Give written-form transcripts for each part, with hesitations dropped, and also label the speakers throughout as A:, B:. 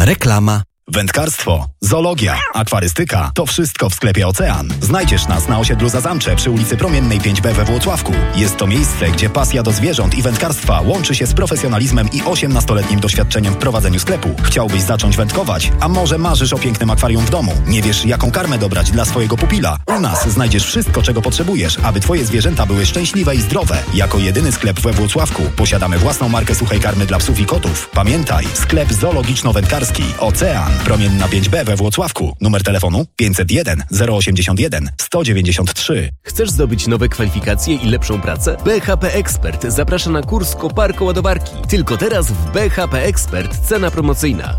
A: Reklama.
B: Wędkarstwo, zoologia, akwarystyka – to wszystko w sklepie Ocean. Znajdziesz nas na osiedlu Zazamcze przy ulicy Promiennej 5B we Włocławku. Jest to miejsce, gdzie pasja do zwierząt i wędkarstwa łączy się z profesjonalizmem i 18-letnim doświadczeniem w prowadzeniu sklepu. Chciałbyś zacząć wędkować? A może marzysz o pięknym akwarium w domu? Nie wiesz, jaką karmę dobrać dla swojego pupila? U nas znajdziesz wszystko, czego potrzebujesz, aby twoje zwierzęta były szczęśliwe i zdrowe. Jako jedyny sklep we Włocławku posiadamy własną markę suchej karmy dla psów i kotów. Pamiętaj, sklep zoologiczno-wędkarski Ocean. Promienna 5B we Włocławku. Numer telefonu 501 081 193.
C: Chcesz zdobyć nowe kwalifikacje i lepszą pracę? BHP Expert zaprasza na kurs koparko-ładowarki. Tylko teraz w BHP Expert cena promocyjna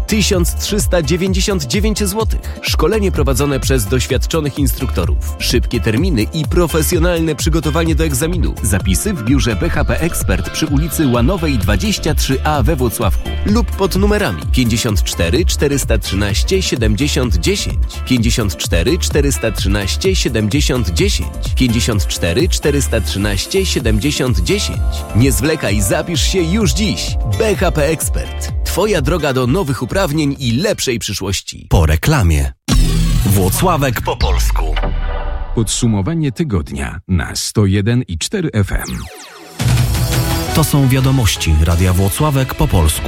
C: 1399 zł. Szkolenie prowadzone przez doświadczonych instruktorów. Szybkie terminy i profesjonalne przygotowanie do egzaminu. Zapisy w biurze BHP Expert przy ulicy Łanowej 23A we Włocławku lub pod numerami 54 413 70 10, 54 413 70 10, 54 413 70 10. Nie zwlekaj, zapisz się już dziś. BHP Expert. Twoja droga do nowych uprawnień i lepszej przyszłości.
A: Po reklamie. Włocławek po polsku.
D: Podsumowanie tygodnia na 101,4 FM.
A: To są wiadomości Radia Włocławek po polsku.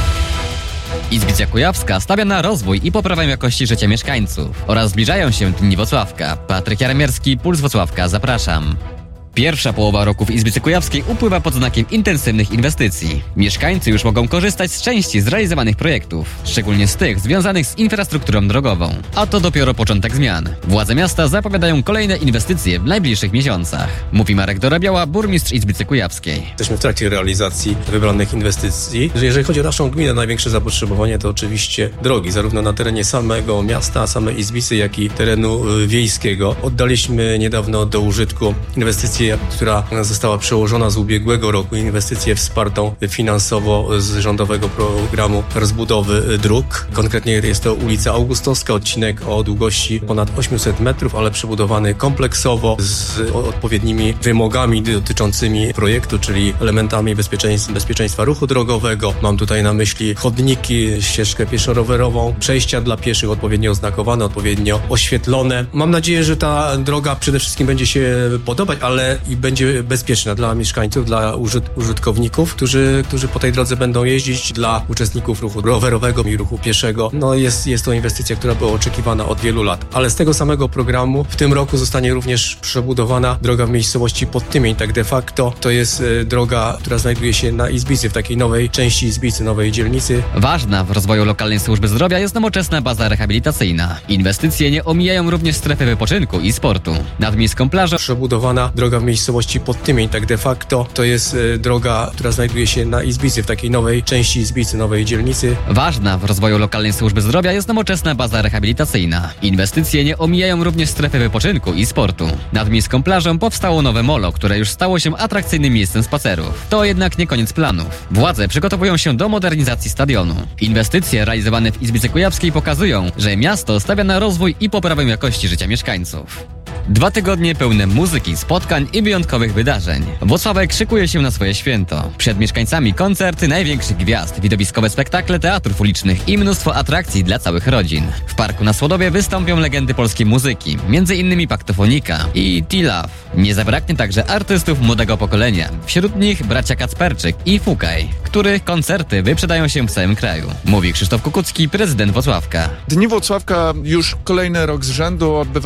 E: Izbicja Kujawska stawia na rozwój i poprawę jakości życia mieszkańców oraz zbliżają się Dni Włocławka. Patryk Jaremierski, Puls Włocławka, zapraszam. Pierwsza połowa roku w Izbicy Kujawskiej upływa pod znakiem intensywnych inwestycji. Mieszkańcy już mogą korzystać z części zrealizowanych projektów, szczególnie z tych związanych z infrastrukturą drogową. A to dopiero początek zmian. Władze miasta zapowiadają kolejne inwestycje w najbliższych miesiącach. Mówi Marek Dorabiała, burmistrz Izbicy Kujawskiej.
F: Jesteśmy w trakcie realizacji wybranych inwestycji. Jeżeli chodzi o naszą gminę, największe zapotrzebowanie to oczywiście drogi, zarówno na terenie samego miasta, samej Izbicy, jak i terenu wiejskiego. Oddaliśmy niedawno do użytku inwestycję, która została przełożona z ubiegłego roku, inwestycję wspartą finansowo z rządowego programu rozbudowy dróg. Konkretnie jest to ulica Augustowska, odcinek o długości ponad 800 metrów, ale przebudowany kompleksowo z odpowiednimi wymogami dotyczącymi projektu, czyli elementami bezpieczeństwa ruchu drogowego. Mam tutaj na myśli chodniki, ścieżkę pieszo-rowerową, przejścia dla pieszych odpowiednio oznakowane, odpowiednio oświetlone. Mam nadzieję, że ta droga przede wszystkim będzie się podobać, ale i będzie bezpieczna dla mieszkańców, dla użytkowników, którzy po tej drodze będą jeździć, dla uczestników ruchu rowerowego i ruchu pieszego. No jest to inwestycja, która była oczekiwana od wielu lat. Ale z tego samego programu w tym roku zostanie również przebudowana droga w miejscowości Podtymień. Tak de facto to jest droga, która znajduje się na Izbicy, w takiej nowej części Izbicy, nowej dzielnicy.
E: Ważna w rozwoju lokalnej służby zdrowia jest nowoczesna baza rehabilitacyjna. Inwestycje nie omijają również strefy wypoczynku i sportu. Nad miejską plażą
F: przebudowana droga w miejscowości Podtymień. Tak de facto to jest droga, która znajduje się na Izbicy, w takiej nowej części Izbicy, nowej dzielnicy.
E: Ważna w rozwoju lokalnej służby zdrowia jest nowoczesna baza rehabilitacyjna. Inwestycje nie omijają również strefy wypoczynku i sportu. Nad miejską plażą powstało nowe molo, które już stało się atrakcyjnym miejscem spacerów. To jednak nie koniec planów. Władze przygotowują się do modernizacji stadionu. Inwestycje realizowane w Izbicy Kujawskiej pokazują, że miasto stawia na rozwój i poprawę jakości życia mieszkańców. 2 tygodnie pełne muzyki, spotkań i wyjątkowych wydarzeń. Włocławek szykuje się na swoje święto. Przed mieszkańcami koncerty największych gwiazd, widowiskowe spektakle teatrów ulicznych i mnóstwo atrakcji dla całych rodzin. W Parku na Słodowie wystąpią legendy polskiej muzyki, m.in. Paktofonika i T-Love. Nie zabraknie także artystów młodego pokolenia. Wśród nich bracia Kacperczyk i Fukaj, których koncerty wyprzedają się w całym kraju. Mówi Krzysztof Kukucki, prezydent Włocławka.
G: Dni Włocławka już kolejny rok z rzędu odbywa